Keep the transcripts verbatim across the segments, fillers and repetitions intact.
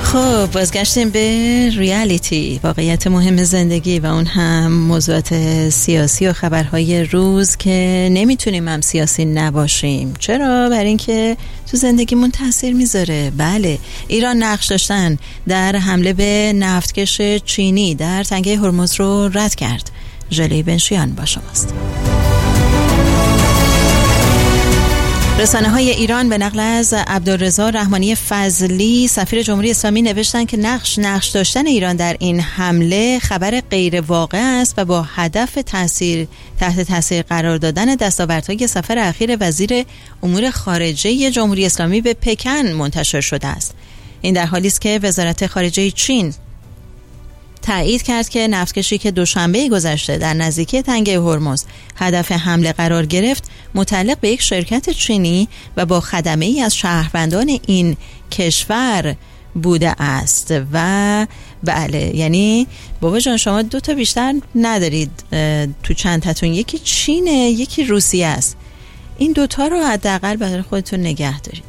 خب بازگشتیم به ریالیتی، واقعیت مهم زندگی و اون هم موضوعات سیاسی و خبرهای روز که نمیتونیم هم سیاسی نباشیم. چرا؟ برای اینکه تو زندگیمون تاثیر میذاره. بله، ایران نقش داشتن در حمله به نفتکش چینی در تنگه هرمز رو رد کرد. ژله بنشیان با شماست. رسانه های ایران به نقل از عبدالرضا رحمانی فضلی سفیر جمهوری اسلامی نوشتن که نقش نقش داشتن ایران در این حمله خبر غیر واقع است و با هدف تاثیر تحت تاثیر قرار دادن دستاوردهای سفر اخیر وزیر امور خارجه جمهوری اسلامی به پکن منتشر شده است. این در حالی است که وزارت خارجه چین تایید کرد که نفتکشی که دوشنبه گذشته در نزدیکی تنگه هرمز هدف حمله قرار گرفت متعلق به یک شرکت چینی و با خدمه ای از شهروندان این کشور بوده است. و بله، یعنی بابا جان شما دو تا بیشتر ندارید تو چند تاتون، یکی چینه یکی روسیه است. این دوتا رو حداقل برای خودتون نگه دارید.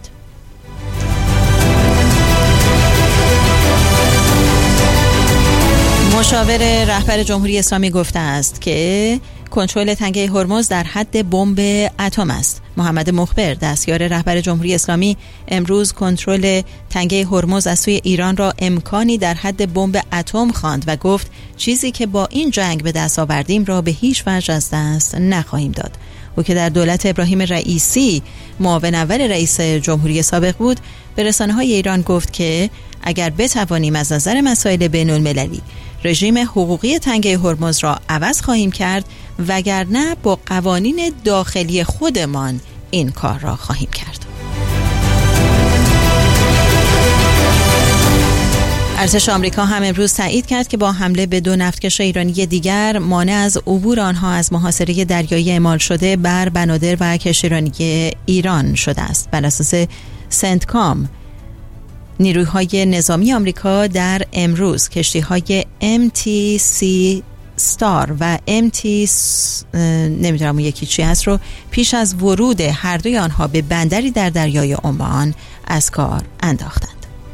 مشاور رهبر جمهوری اسلامی گفته است که کنترل تنگه هرمز در حد بمب اتم است. محمد مخبر دستیار رهبر جمهوری اسلامی امروز کنترل تنگه هرمز از سوی ایران را امکانی در حد بمب اتم خواند و گفت چیزی که با این جنگ به دست آوردیم را به هیچ وجه از دست نخواهیم داد. او که در دولت ابراهیم رئیسی معاون اول رئیس جمهوری سابق بود، به رسانه‌های ایران گفت که اگر بتوانیم از نظر مسائل بین‌المللی رژیم حقوقی تنگه هرمز را عوض خواهیم کرد، وگرنه با قوانین داخلی خودمان این کار را خواهیم کرد. ارتش آمریکا هم امروز تایید کرد که با حمله به دو نفتکش ایرانی دیگر مانع از عبور آنها از محاصره دریایی اعمال شده بر بنادر و کشتیرانی ایران شده است. بر اساس سنتکام، نیروهای نظامی آمریکا در امروز کشتی‌های ام تی سی ستار و ام تی نمیدونم یکی چی هست رو پیش از ورود هر دوی آنها به بندری در دریای عمان از کار انداختند.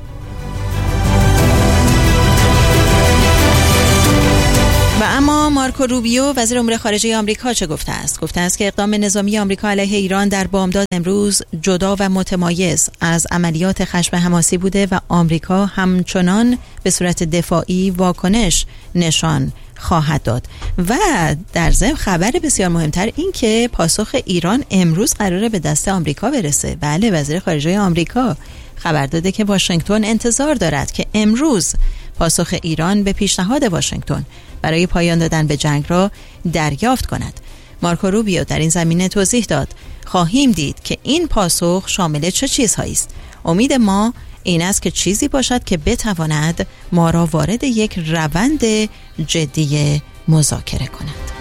و اما مارکو روبیو وزیر امور خارجه آمریکا چه گفته است؟ گفته است که اقدام نظامی آمریکا علیه ایران در بامداد امروز جدا و متمایز از عملیات خشم حماسی بوده و آمریکا همچنان به صورت دفاعی واکنش نشان خواهد داد. و در ضمن خبر بسیار مهمتر این که پاسخ ایران امروز قراره به دست آمریکا برسه. بله، وزیر خارجه آمریکا خبر داده که واشنگتن انتظار دارد که امروز پاسخ ایران به پیشنهاد واشنگتن برای پایان دادن به جنگ را دریافت کند. مارکو روبیو در این زمینه توضیح داد خواهیم دید که این پاسخ شامل چه چیزهایی است. امید ما این است که چیزی باشد که بتواند ما را وارد یک روند جدی مذاکره کند.